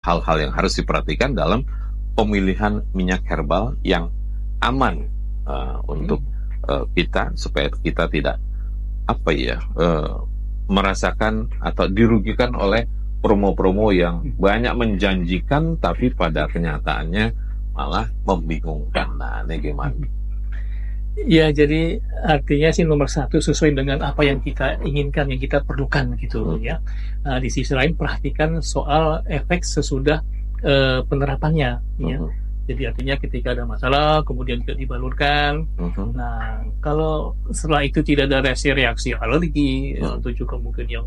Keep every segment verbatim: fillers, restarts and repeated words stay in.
hal-hal yang harus diperhatikan dalam pemilihan minyak herbal yang aman uh, untuk uh, kita, supaya kita tidak apa ya uh, merasakan atau dirugikan oleh promo-promo yang banyak menjanjikan tapi pada kenyataannya malah membingungkan. Nah, ini gimana? Ya, jadi artinya sih nomor satu sesuai dengan apa yang kita inginkan, yang kita perlukan gitu hmm. ya. Nah, di sisi lain perhatikan soal efek sesudah uh, penerapannya. Hmm. Ya. Jadi artinya ketika ada masalah, kemudian tidak dibalurkan. Hmm. Nah, kalau setelah itu tidak ada reaksi-reaksi alergi hmm. atau juga mungkin yang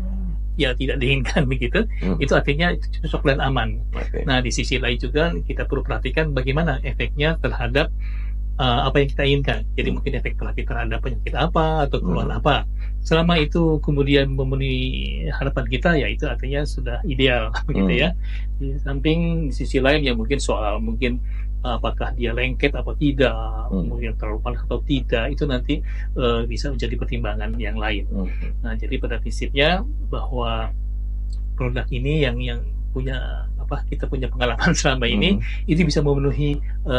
ya tidak diinginkan begitu, hmm. itu artinya cocok dan aman. Okay. Nah, di sisi lain juga kita perlu perhatikan bagaimana efeknya terhadap Uh, apa yang kita inginkan. Jadi hmm. mungkin efek terapi terhadap penyakit apa atau keluhan hmm. apa. Selama itu kemudian memenuhi harapan kita, ya itu artinya sudah ideal begitu hmm. ya. Di samping di sisi lain ya mungkin soal mungkin uh, apakah dia lengket atau tidak, hmm. kemudian terlalu panas atau tidak, itu nanti uh, bisa menjadi pertimbangan yang lain. Hmm. Nah, jadi pada prinsipnya bahwa produk ini yang yang punya apa kita punya pengalaman selama ini hmm. itu bisa memenuhi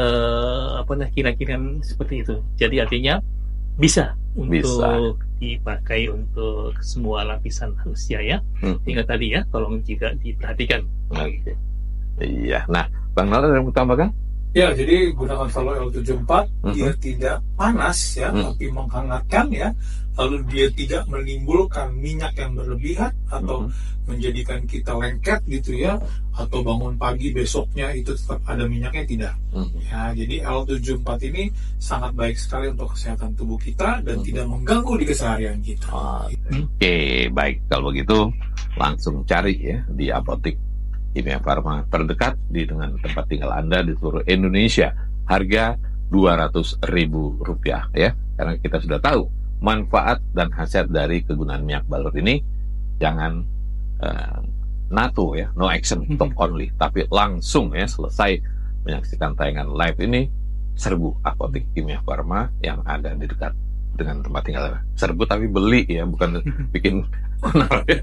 uh, apa nah kira-kira seperti itu. Jadi artinya bisa untuk bisa. dipakai untuk semua lapisan manusia ya. Hmm. Tinggal tadi ya, tolong juga diperhatikan. Okay. Iya. Nah, Bang Nala ada yang mau tambahkan? Ya, jadi gunakan selalu L tujuh puluh empat, mm-hmm. dia tidak panas ya, mm-hmm. tapi menghangatkan ya. Lalu dia tidak menimbulkan minyak yang berlebihan atau mm-hmm. menjadikan kita lengket gitu ya, atau bangun pagi besoknya itu tetap ada minyaknya, tidak. Mm-hmm. Ya, jadi L tujuh puluh empat ini sangat baik sekali untuk kesehatan tubuh kita dan mm-hmm. tidak mengganggu di keseharian kita. Oh, Oke, okay. Baik kalau begitu langsung cari ya di apotek Kimia Farma terdekat di dengan tempat tinggal Anda di seluruh Indonesia. Harga dua ratus ribu rupiah ya. Karena kita sudah tahu manfaat dan khasiat dari kegunaan minyak balur ini. Jangan uh, NATO ya, no action, talk only, tapi langsung ya selesai menyaksikan tayangan live ini, serbu apotek Kimia Farma yang ada di dekat dengan tempat tinggal. Serbu tapi beli ya, bukan bikin honor ya.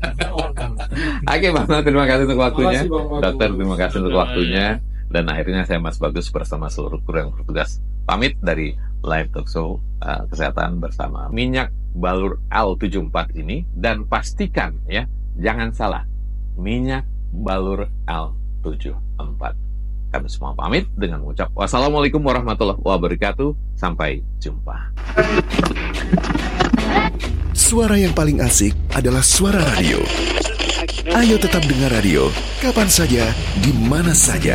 Oke, Bang, terima kasih untuk waktunya. Dokter, terima kasih untuk waktunya. Dan akhirnya saya Mas Bagus bersama seluruh kru yang bertugas pamit dari Live Talk Show uh, Kesehatan bersama minyak balur L tujuh puluh empat ini. Dan pastikan ya, jangan salah, minyak balur L tujuh puluh empat. Kami semua pamit dengan mengucap wassalamualaikum warahmatullahi wabarakatuh. Sampai jumpa. Suara yang paling asik adalah suara radio. Ayo tetap dengar radio, kapan saja, di mana saja.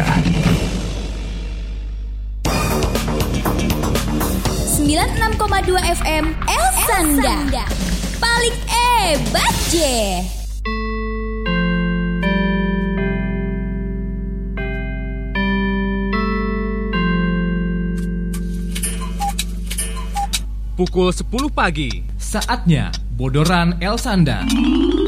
sembilan puluh enam koma dua F M Elsanda. Paling hebat je. Pukul sepuluh pagi, saatnya Bodoran Elsanda.